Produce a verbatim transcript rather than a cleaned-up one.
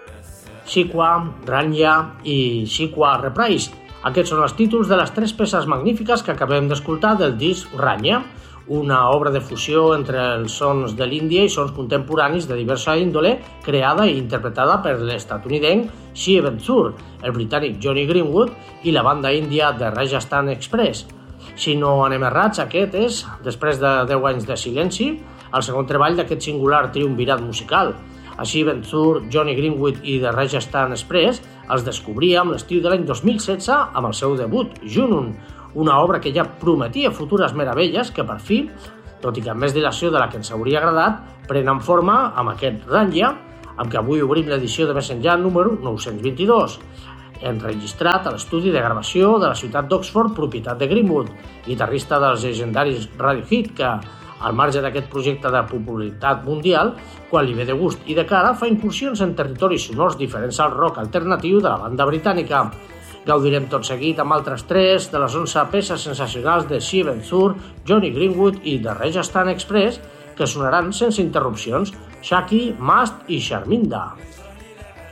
Shikwa, Ranya i Shikwa Reprise. Aquests són els títols de les tres peces magnífiques que acabem d'escoltar del disc Ranya, una obra de fusió entre els sons de l'Índia i sons contemporanis de diversa índole, creada i interpretada per l'estatunidenc Shiv Bensur, el britànic Jonny Greenwood i la banda índia de Rajasthan Express. Si no anem errats, aquest és, després de deu anys de silenci, el segon treball d'aquest singular triumvirat musical. Així, Bensur, Jonny Greenwood i The Rajasthan Express els descobríem l'estiu de l'any dos mil setze amb el seu debut, Junun, una obra que ja prometia futures meravelles que per fi, tot i que amb més dilació de la que ens hauria agradat, prenen forma amb aquest Ranya, amb què avui obrim l'edició de Més Enllà número nou-cents vint-i-dos, enregistrat a l'estudi de gravació de la ciutat d'Oxford, propietat de Greenwood, guitarrista dels llegendaris Radiohead, que, al marge d'aquest projecte de popularitat mundial, quan li ve de gust i de cara, fa incursions en territoris sonors diferents al rock alternatiu de la banda britànica. Gaudirem tot seguit amb altres tres de les onze peces sensacionals de Shiv Bensur, Jonny Greenwood i The Rajasthan Express, que sonaran sense interrupcions, Shaki, Mast i Sharminda.